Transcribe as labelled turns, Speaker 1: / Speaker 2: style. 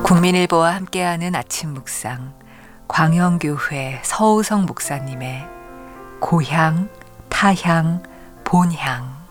Speaker 1: 국민일보와 함께하는 아침 묵상, 광영교회 서우성 목사님의 고향, 타향, 본향.